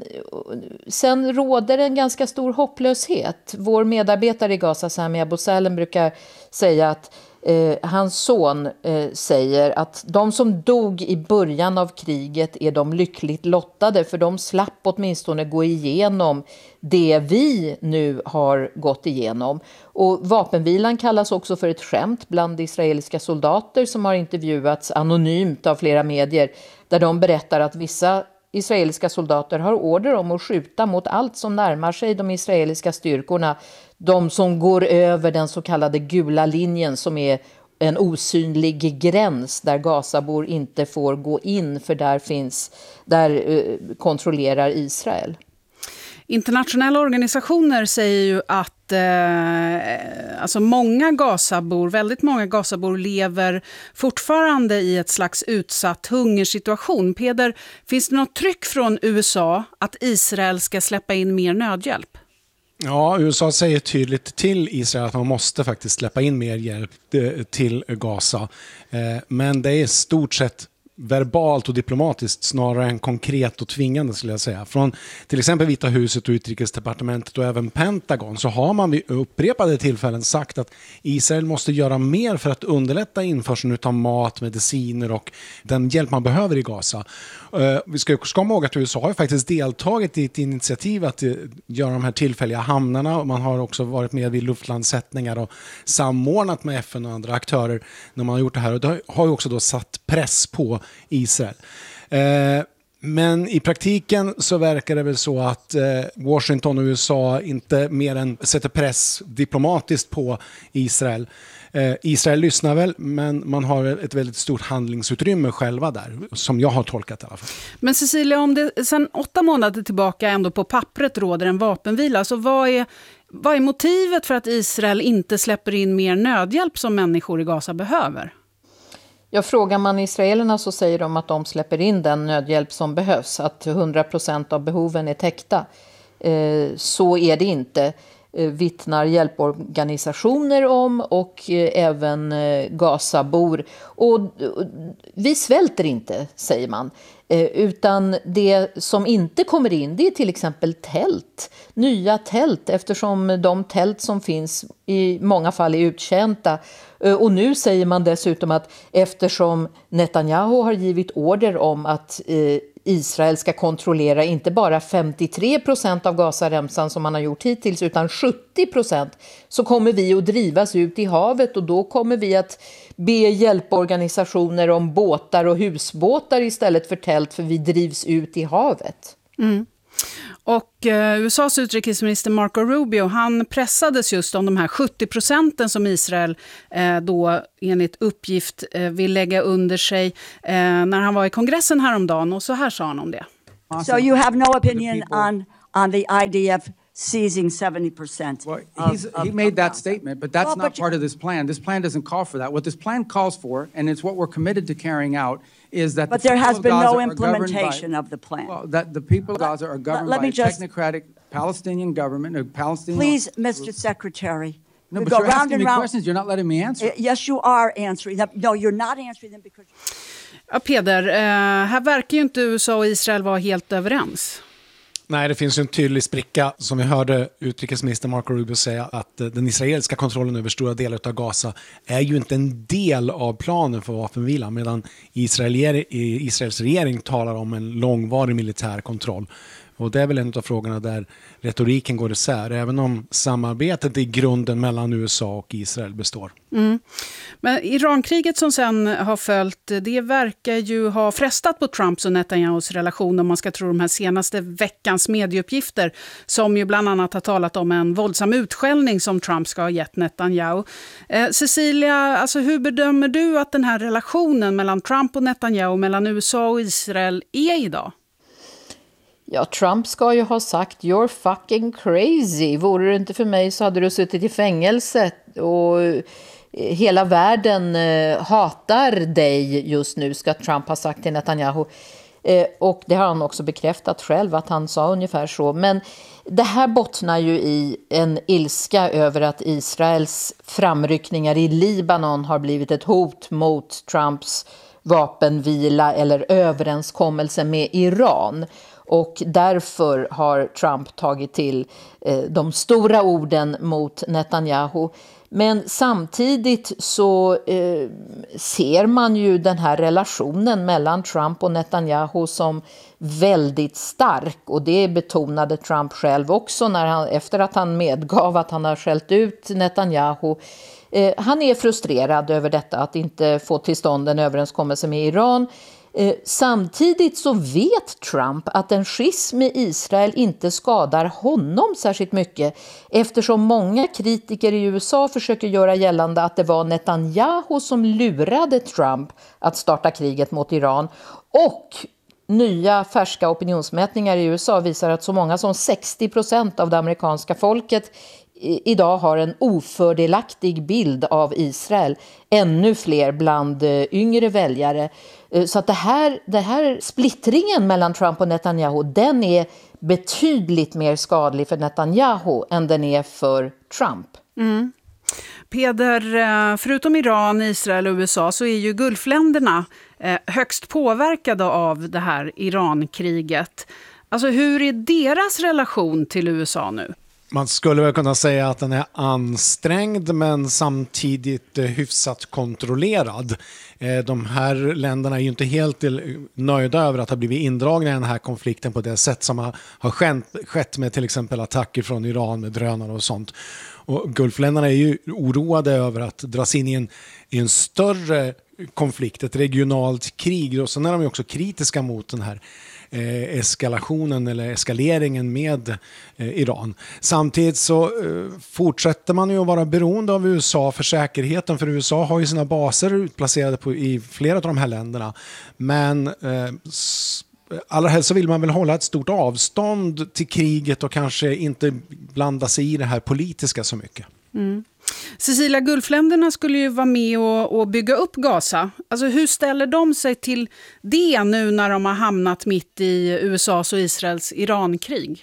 sen råder en ganska stor hopplöshet. Vår medarbetare i Gaza, Sami Abu Salem, brukar säga att hans son säger att de som dog i början av kriget är de lyckligt lottade, för de slapp åtminstone gå igenom det vi nu har gått igenom. Och vapenvilan kallas också för ett skämt bland israeliska soldater som har intervjuats anonymt av flera medier, där de berättar att vissa israeliska soldater har order om att skjuta mot allt som närmar sig de israeliska styrkorna. De som går över den så kallade gula linjen, som är en osynlig gräns där Gazabor inte får gå in, för där kontrollerar Israel. Internationella organisationer säger ju att alltså väldigt många Gazabor lever fortfarande i ett slags utsatt hungersituation. Peder, finns det något tryck från USA att Israel ska släppa in mer nödhjälp? Ja, USA säger tydligt till Israel att man måste faktiskt släppa in mer hjälp till Gaza. Men det är stort sett verbalt och diplomatiskt snarare än konkret och tvingande, skulle jag säga. Från till exempel Vita huset och utrikesdepartementet och även Pentagon så har man vid upprepade tillfällen sagt att Israel måste göra mer för att underlätta införseln av mat, mediciner och den hjälp man behöver i Gaza. Vi ska komma ihåg att USA har faktiskt deltagit i ett initiativ att göra de här tillfälliga hamnarna, och man har också varit med vid luftlandsättningar och samordnat med FN och andra aktörer när man har gjort det här, och det har ju också då satt press på Israel. Men i praktiken så verkar det väl så att Washington och USA inte mer än sätter press diplomatiskt på Israel. Israel lyssnar väl, men man har ett väldigt stort handlingsutrymme själva där, som jag har tolkat i alla fall. Men Cecilia, om det sedan 8 månader tillbaka ändå på pappret råder en vapenvila, så vad är motivet för att Israel inte släpper in mer nödhjälp som människor i Gaza behöver? Ja, frågar man israelerna så säger de att de släpper in den nödhjälp som behövs, att 100% av behoven är täckta. Så är det inte, vittnar hjälporganisationer om, och även Gazabor. Och vi svälter inte, säger man. Utan det som inte kommer in, det är till exempel tält. Nya tält, eftersom de tält som finns i många fall är uttjänta. Och nu säger man dessutom att eftersom Netanyahu har givit order om att Israel ska kontrollera inte bara 53% av Gazaremsan som man har gjort hittills utan 70%, så kommer vi att drivas ut i havet och då kommer vi att be hjälporganisationer om båtar och husbåtar istället för tält, för vi drivs ut i havet. Mm. Och USAs utrikesminister Marco Rubio, han pressades just om de här 70% som Israel då enligt uppgift vill lägga under sig när han var i kongressen häromdagen, och så här sa han om det. So you have no opinion on the IDF seizing 70%. Well, he made that statement, but that's not part of this plan. This plan doesn't call for that. What this plan calls for, and it's what we're committed to carrying out, is that but there has been no implementation of the plan. Well, that the people of Gaza are governed by a technocratic Palestinian government, a Palestinian... Please, Mr. Secretary. No, but you're asking me questions. You're not letting me answer. Yes, you are answering them. No, you're not answering them because... Ja, Peder, här verkar ju inte USA och Israel vara helt överens. Nej, det finns ju en tydlig spricka, som vi hörde utrikesminister Marco Rubio säga, att den israeliska kontrollen över stora delar av Gaza är ju inte en del av planen för vapenvilan, medan Israels regering talar om en långvarig militär kontroll. Och det är väl en av frågorna där retoriken går isär, även om samarbetet i grunden mellan USA och Israel består. Mm. Men Irankriget som sen har följt, det verkar ju ha frestat på Trumps och Netanyahus relation, om man ska tro de här senaste veckans medieuppgifter, som ju bland annat har talat om en våldsam utskällning som Trump ska ha gett Netanyahu. Cecilia, alltså hur bedömer du att den här relationen mellan Trump och Netanyahu, mellan USA och Israel är idag? Ja, Trump ska ju ha sagt "you're fucking crazy. Vore det inte för mig så hade du suttit i fängelse och hela världen hatar dig just nu", ska Trump ha sagt till Netanyahu. Och det har han också bekräftat själv att han sa ungefär så. Men det här bottnar ju i en ilska över att Israels framryckningar i Libanon har blivit ett hot mot Trumps vapenvila eller överenskommelse med Iran. Och därför har Trump tagit till de stora orden mot Netanyahu. Men samtidigt så ser man ju den här relationen mellan Trump och Netanyahu som väldigt stark. Och det betonade Trump själv också efter att han medgav att han har skällt ut Netanyahu. Han är frustrerad över detta, att inte få till stånd en överenskommelse med Iran. Samtidigt så vet Trump att en schism med Israel inte skadar honom särskilt mycket, eftersom många kritiker i USA försöker göra gällande att det var Netanyahu som lurade Trump att starta kriget mot Iran. Och nya färska opinionsmätningar i USA visar att så många som 60% av det amerikanska folket idag har en ofördelaktig bild av Israel. Ännu fler bland yngre väljare. Så att det här splittringen mellan Trump och Netanyahu, den är betydligt mer skadlig för Netanyahu än den är för Trump. Mm. Peder, förutom Iran, Israel och USA så är ju Gulfländerna högst påverkade av det här Irankriget. Alltså hur är deras relation till USA nu? Man skulle väl kunna säga att den är ansträngd men samtidigt hyfsat kontrollerad. De här länderna är ju inte helt nöjda över att ha blivit indragna i den här konflikten på det sätt som har skett med till exempel attacker från Iran med drönare och sånt. Och Gulfländerna är ju oroade över att dras in i en större konflikt, ett regionalt krig. Och sen är de ju också kritiska mot den här eskalationen eller eskaleringen med Iran. Samtidigt så fortsätter man ju att vara beroende av USA för säkerheten, för USA har ju sina baser utplacerade i flera av de här länderna. Men allra helst så vill man väl hålla ett stort avstånd till kriget och kanske inte blanda sig i det här politiska så mycket. Mm. Cecilia, Gulfländerna skulle ju vara med och bygga upp Gaza. Alltså hur ställer de sig till det nu när de har hamnat mitt i USAs och Israels Irankrig?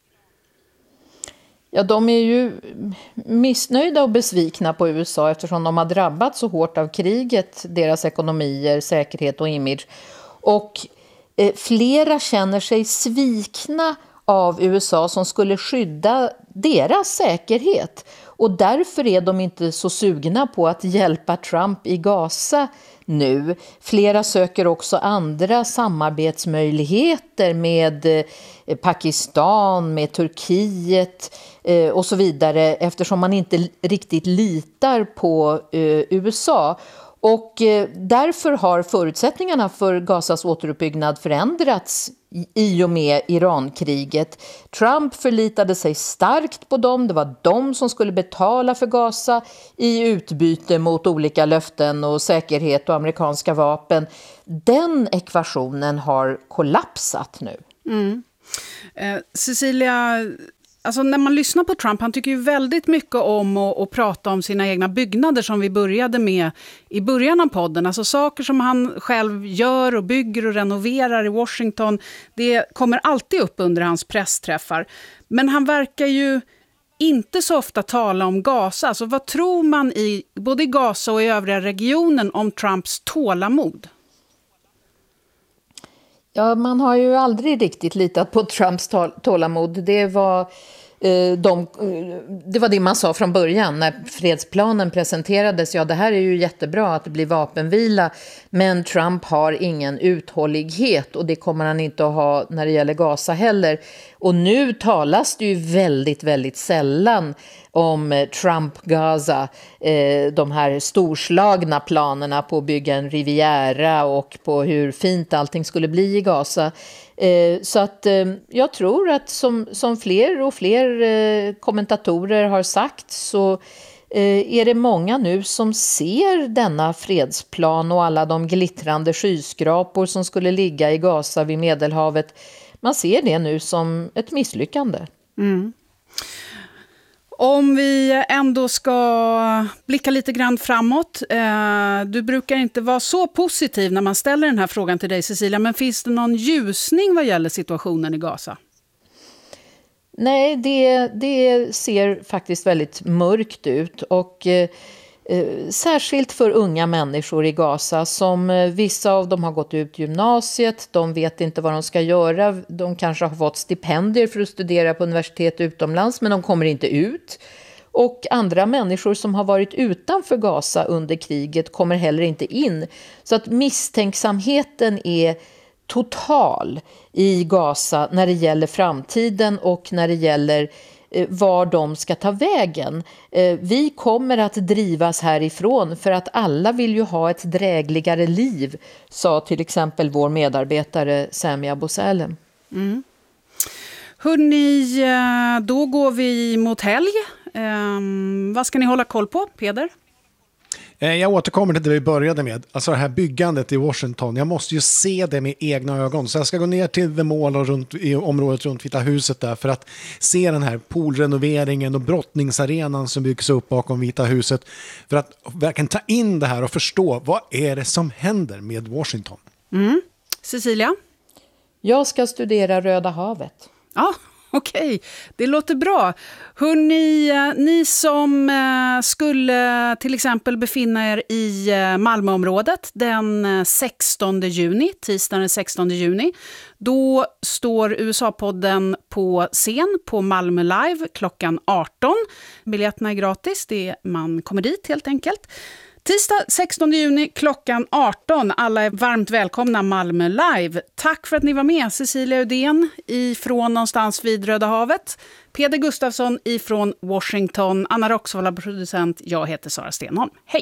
Ja, de är ju missnöjda och besvikna på USA eftersom de har drabbats så hårt av kriget, deras ekonomier, säkerhet och image. Och Flera känner sig svikna av USA som skulle skydda deras säkerhet. Och därför är de inte så sugna på att hjälpa Trump i Gaza nu. Flera söker också andra samarbetsmöjligheter med Pakistan, med Turkiet och så vidare, eftersom man inte riktigt litar på USA. Och därför har förutsättningarna för Gazas återuppbyggnad förändrats i och med Irankriget. Trump förlitade sig starkt på dem. Det var de som skulle betala för Gaza i utbyte mot olika löften och säkerhet och amerikanska vapen. Den ekvationen har kollapsat nu. Cecilia, alltså när man lyssnar på Trump, han tycker ju väldigt mycket om att prata om sina egna byggnader som vi började med i början av podden. Alltså saker som han själv gör och bygger och renoverar i Washington. Det kommer alltid upp under hans pressträffar. Men han verkar ju inte så ofta tala om Gaza. Alltså vad tror man både i Gaza och i övriga regionen om Trumps tålamod? Ja, man har ju aldrig riktigt litat på Trumps tålamod. Det var det man sa från början när fredsplanen presenterades. Ja, det här är ju jättebra att det blir vapenvila, men Trump har ingen uthållighet och det kommer han inte att ha när det gäller Gaza heller. Och nu talas det ju väldigt, väldigt sällan om Trump-Gaza, de här storslagna planerna på att bygga en riviera och på hur fint allting skulle bli i Gaza. Så att jag tror att som fler och fler kommentatorer har sagt så är det många nu som ser denna fredsplan och alla de glittrande skyskrapor som skulle ligga i Gaza vid Medelhavet. Man ser det nu som ett misslyckande. Mm. Om vi ändå ska blicka lite grann framåt. Du brukar inte vara så positiv när man ställer den här frågan till dig, Cecilia. Men finns det någon ljusning vad gäller situationen i Gaza? Nej, det ser faktiskt väldigt mörkt ut. Och särskilt för unga människor i Gaza som vissa av dem har gått ut gymnasiet. De vet inte vad de ska göra. De kanske har fått stipendier för att studera på universitet utomlands, men de kommer inte ut. Och andra människor som har varit utanför Gaza under kriget kommer heller inte in. Så att misstänksamheten är total i Gaza när det gäller framtiden och när det gäller var de ska ta vägen. Vi kommer att drivas härifrån för att alla vill ju ha ett drägligare liv, sa till exempel vår medarbetare Sami Abu Salem. Mm. Hörrni, då går vi mot helg. Vad ska ni hålla koll på, Peder? Jag återkommer till det vi började med. Alltså det här byggandet i Washington. Jag måste ju se det med egna ögon. Så jag ska gå ner till The Mall och i området runt Vita huset där för att se den här poolrenoveringen och brottningsarenan som byggs upp bakom Vita huset. För att verkligen ta in det här och förstå vad är det som händer med Washington. Mm. Cecilia? Jag ska studera Röda havet. Ja. Okej, det låter bra. Hörrni, ni som skulle till exempel befinna er i Malmöområdet den 16 juni, tisdagen den 16 juni, då står USA-podden på scen på Malmö Live klockan 18. Biljetterna är gratis, man kommer dit helt enkelt. Tisdag 16 juni klockan 18. Alla är varmt välkomna Malmö Live. Tack för att ni var med. Cecilia Udén ifrån någonstans vid Röda havet. Peder Gustafsson ifrån Washington. Anna Roxvalla, producent. Jag heter Sara Stenholm. Hej!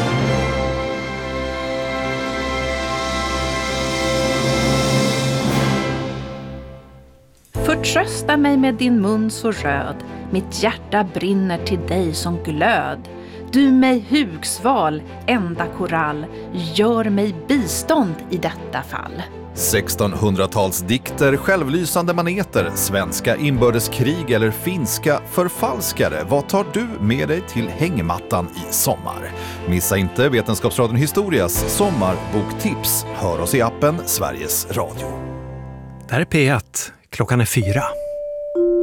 Förtrösta mig med din mun så röd. Mitt hjärta brinner till dig som glöd. Du mig hugsval, enda korall, gör mig bistånd i detta fall. 1600-talsdikter, självlysande maneter, svenska inbördeskrig eller finska förfalskare. Vad tar du med dig till hängmattan i sommar? Missa inte Vetenskapsradion Historias sommarboktips. Hör oss i appen Sveriges Radio. Det här är P1. Klockan är 4.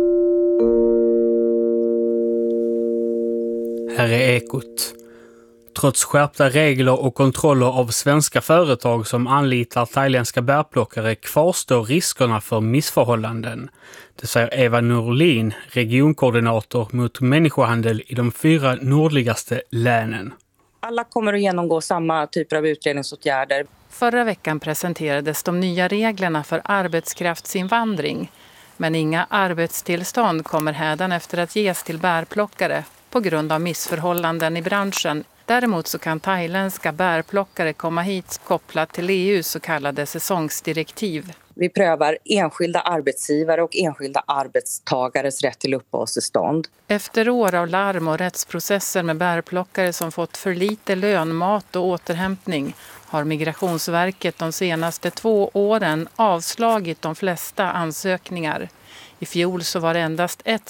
Här är Ekot. Trots skärpta regler och kontroller av svenska företag som anlitar thailändska bärplockare kvarstår riskerna för missförhållanden. Det säger Eva Norlin, regionkoordinator mot människohandel i de 4 nordligaste länen. Alla kommer att genomgå samma typer av utredningsåtgärder. Förra veckan presenterades de nya reglerna för arbetskraftsinvandring. Men inga arbetstillstånd kommer hädanefter att ges till bärplockare på grund av missförhållanden i branschen. Däremot så kan thailändska bärplockare komma hit kopplat till EUs så kallade säsongsdirektiv. Vi prövar enskilda arbetsgivare och enskilda arbetstagares rätt till uppehållstillstånd. Efter år av larm och rättsprocesser med bärplockare som fått för lite lön, mat och återhämtning har Migrationsverket de senaste 2 åren avslagit de flesta ansökningar. I fjol så var det endast ett